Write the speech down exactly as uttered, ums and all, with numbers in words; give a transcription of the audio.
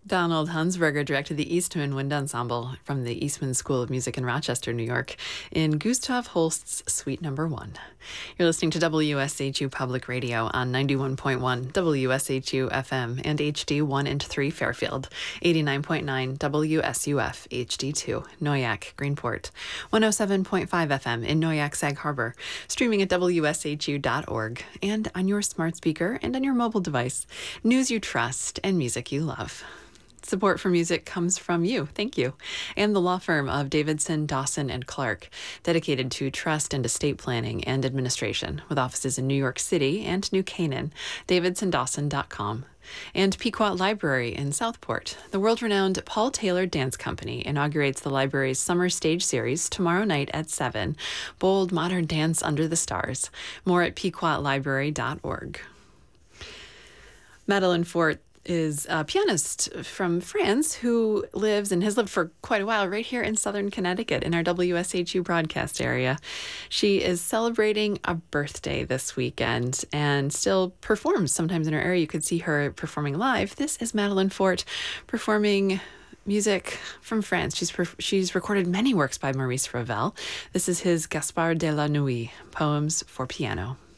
Donald Hunsberger directed the Eastman Wind Ensemble from the Eastman School of Music in Rochester, New York, in Gustav Holst's Suite Number One. You're listening to W S H U Public Radio on ninety-one point one W S H U F M and H D one and three Fairfield, eighty-nine point nine W S U F H D two Noyac, Greenport, one oh seven point five F M in Noyac, Sag Harbor, streaming at W S H U dot org, and on your smart speaker and on your mobile device. News you trust and music you love. Support for music comes from you, thank you, and the law firm of Davidson, Dawson, and Clark, dedicated to trust and estate planning and administration, with offices in New York City and New Canaan, davidson dawson dot com. And Pequot Library in Southport. The world-renowned Paul Taylor Dance Company inaugurates the library's summer stage series tomorrow night at seven, Bold Modern Dance Under the Stars. More at pequot library dot org. Madeleine Forte is a pianist from France who lives and has lived for quite a while right here in southern Connecticut in our W S H U broadcast area. She is celebrating a birthday this weekend and still performs sometimes in her area. You could see her performing live. This is Madeleine Forte performing music from France. She's perf- she's recorded many works by Maurice Ravel. This is his Gaspard de la Nuit, Poems for Piano.